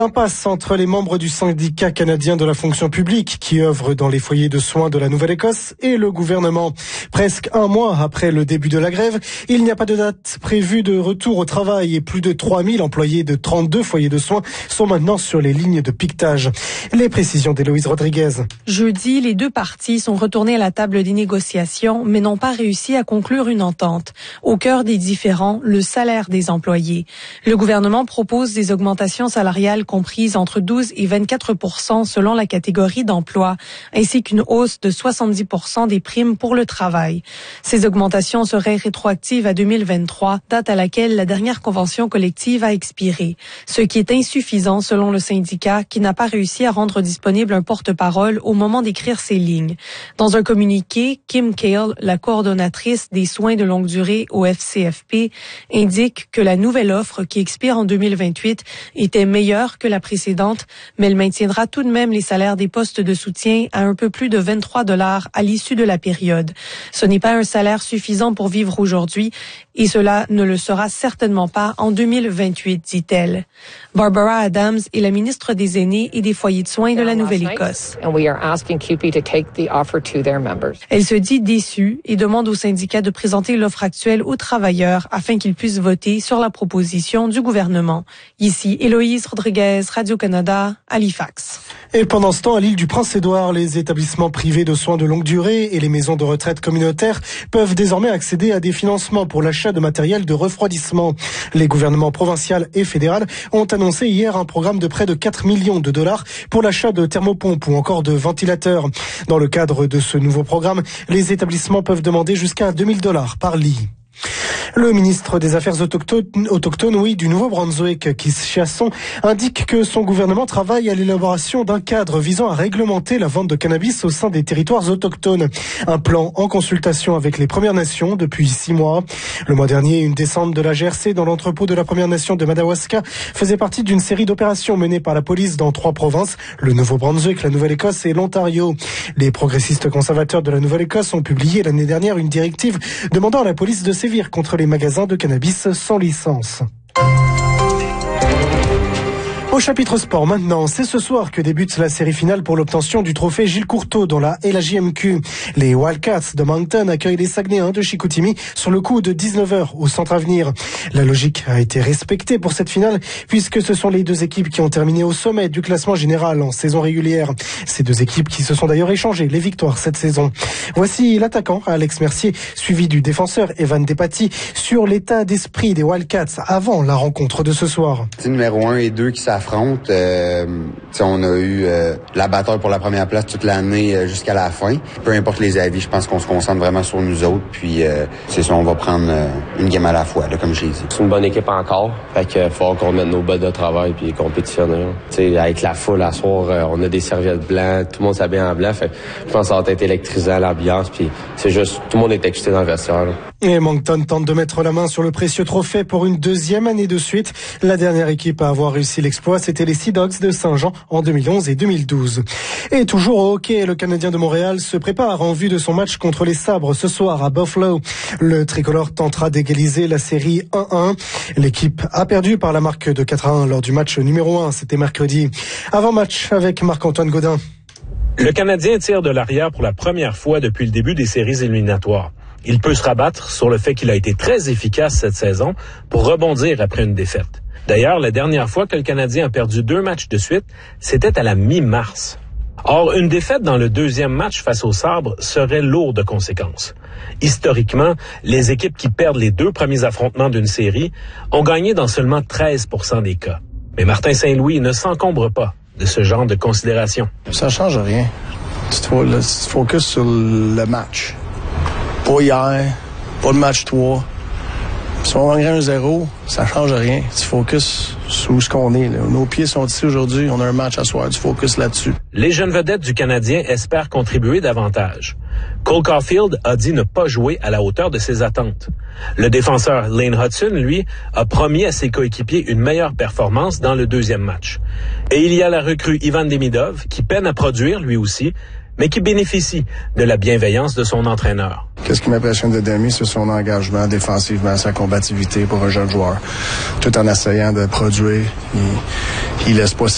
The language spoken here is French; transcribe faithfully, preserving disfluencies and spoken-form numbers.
Impasse entre les membres du syndicat canadien de la fonction publique qui œuvre dans les foyers de soins de la Nouvelle-Écosse et le gouvernement. Presque un mois après le début de la grève, il n'y a pas de date prévue de retour au travail et plus de trois mille employés de trente-deux foyers de soins sont maintenant sur les lignes de piquetage. Les précisions d'Héloïse Rodriguez. Jeudi, les deux parties sont retournées à la table des négociations mais n'ont pas réussi à conclure une entente. Au cœur des différends, le salaire des employés. Le gouvernement propose des augmentations salariales comprise entre douze et vingt-quatre pour cent selon la catégorie d'emploi, ainsi qu'une hausse de soixante-dix pour cent des primes pour le travail. Ces augmentations seraient rétroactives à deux mille vingt-trois, date à laquelle la dernière convention collective a expiré, ce qui est insuffisant selon le syndicat qui n'a pas réussi à rendre disponible un porte-parole au moment d'écrire ces lignes. Dans un communiqué, Kim Cale, la coordonnatrice des soins de longue durée au F C F P, indique que la nouvelle offre qui expire en deux mille vingt-huit était meilleure que la précédente, mais elle maintiendra tout de même les salaires des postes de soutien à un peu plus de vingt-trois dollars à l'issue de la période. Ce n'est pas un salaire suffisant pour vivre aujourd'hui et cela ne le sera certainement pas en deux mille vingt-huit, dit-elle. Barbara Adams est la ministre des Aînés et des foyers de soins de la Nouvelle-Écosse. Elle se dit déçue et demande au syndicat de présenter l'offre actuelle aux travailleurs afin qu'ils puissent voter sur la proposition du gouvernement. Ici, Héloïse Rodriguez, Radio-Canada, Halifax. Et pendant ce temps, à l'île du Prince-Édouard, les établissements privés de soins de longue durée et les maisons de retraite communautaires peuvent désormais accéder à des financements pour l'achat de matériel de refroidissement. Les gouvernements provincial et fédéral ont annoncé hier un programme de près de quatre millions de dollars pour l'achat de thermopompes ou encore de ventilateurs. Dans le cadre de ce nouveau programme, les établissements peuvent demander jusqu'à deux mille dollars par lit. Le ministre des Affaires autochtones, autochtones oui, du Nouveau-Brunswick, Keith Chiasson, indique que son gouvernement travaille à l'élaboration d'un cadre visant à réglementer la vente de cannabis au sein des territoires autochtones. Un plan en consultation avec les Premières Nations depuis six mois. Le mois dernier, une descente de la G R C dans l'entrepôt de la Première Nation de Madawaska faisait partie d'une série d'opérations menées par la police dans trois provinces, le Nouveau-Brunswick, la Nouvelle-Écosse et l'Ontario. Les progressistes conservateurs de la Nouvelle-Écosse ont publié l'année dernière une directive demandant à la police de sévir contre les magasins de cannabis sans licence. Au chapitre sport maintenant, c'est ce soir que débute la série finale pour l'obtention du trophée Gilles Courteau dans la L A J M Q. Les Wildcats de Moncton accueillent les Saguenayens de Chicoutimi sur le coup de dix-neuf heures au Centre Avenir. La logique a été respectée pour cette finale puisque ce sont les deux équipes qui ont terminé au sommet du classement général en saison régulière. Ces deux équipes qui se sont d'ailleurs échangées les victoires cette saison. Voici l'attaquant Alex Mercier suivi du défenseur Evan Despatie sur l'état d'esprit des Wildcats avant la rencontre de ce soir. C'est numéro un et deux qui s'affrontent. Euh, on a eu euh, la bataille pour la première place toute l'année euh, jusqu'à la fin. Peu importe les avis, je pense qu'on se concentre vraiment sur nous autres. Puis euh, c'est ça, on va prendre euh, une game à la fois, là, comme je l'ai dit. C'est une bonne équipe encore. Fait qu'il faut qu'on mette nos bottes de travail puis compétitionner. T'sais, avec la foule à soir, euh, on a des serviettes blancs, tout le monde s'habille en blanc. Fait je pense que ça va être électrisant l'ambiance. Puis c'est juste, tout le monde est excité dans le vestiaire. Là. Et Moncton tente de mettre la main sur le précieux trophée pour une deuxième année de suite. La dernière équipe à avoir réussi l'exploit, c'était les Sea Dogs de Saint-Jean en deux mille onze et deux mille douze. Et toujours au hockey, le Canadien de Montréal se prépare en vue de son match contre les Sabres ce soir à Buffalo. Le tricolore tentera d'égaliser la série un un. L'équipe a perdu par la marque de quatre à un lors du match numéro un, c'était mercredi. Avant-match avec Marc-Antoine Gaudin. Le Canadien tire de l'arrière pour la première fois depuis le début des séries éliminatoires. Il peut se rabattre sur le fait qu'il a été très efficace cette saison pour rebondir après une défaite. D'ailleurs, la dernière fois que le Canadien a perdu deux matchs de suite, c'était à la mi-mars. Or, une défaite dans le deuxième match face aux Sabres serait lourde de conséquences. Historiquement, les équipes qui perdent les deux premiers affrontements d'une série ont gagné dans seulement treize pour cent des cas. Mais Martin Saint-Louis ne s'encombre pas de ce genre de considération. Ça change rien. Tu te focuses sur le match. Pas hier, pas le match trois. Si on gagne un zéro, ça change rien. Tu focuses sur où ce qu'on est. Là. Nos pieds sont ici aujourd'hui, on a un match à soir. Tu focuses là-dessus. Les jeunes vedettes du Canadien espèrent contribuer davantage. Cole Caulfield a dit ne pas jouer à la hauteur de ses attentes. Le défenseur Lane Hudson, lui, a promis à ses coéquipiers une meilleure performance dans le deuxième match. Et il y a la recrue Ivan Demidov, qui peine à produire lui aussi, mais qui bénéficie de la bienveillance de son entraîneur. Qu'est-ce qui m'impressionne de Demi, c'est son engagement défensivement, sa combativité pour un jeune joueur. Tout en essayant de produire, il, il laisse pas